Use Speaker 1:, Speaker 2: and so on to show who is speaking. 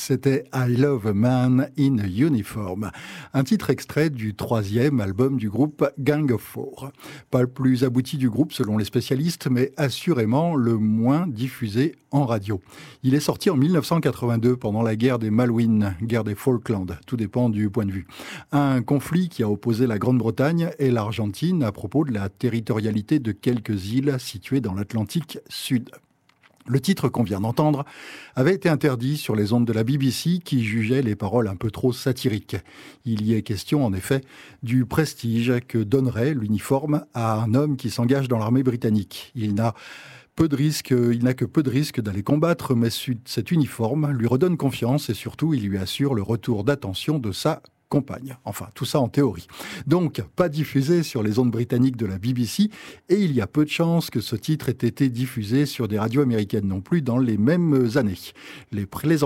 Speaker 1: c'était I Love a Man in a Uniform, un titre extrait du 3e album du groupe Gang of Four. Pas le plus abouti du groupe selon les spécialistes, mais assurément le moins diffusé en radio. Il est sorti en 1982 pendant la guerre des Malouines, guerre des Falklands, tout dépend du point de vue. Un conflit qui a opposé la Grande-Bretagne et l'Argentine à propos de la territorialité de quelques îles situées dans l'Atlantique Sud. Le titre qu'on vient d'entendre avait été interdit sur les ondes de la BBC qui jugeait les paroles un peu trop satiriques. Il y est question en effet du prestige que donnerait l'uniforme à un homme qui s'engage dans l'armée britannique. Il n'a que peu de risques d'aller combattre, mais cet uniforme lui redonne confiance et surtout il lui assure le retour d'attention de sa compagne. Enfin, tout ça en théorie. Donc, pas diffusé sur les ondes britanniques de la BBC, et il y a peu de chances que ce titre ait été diffusé sur des radios américaines non plus dans les mêmes années. Les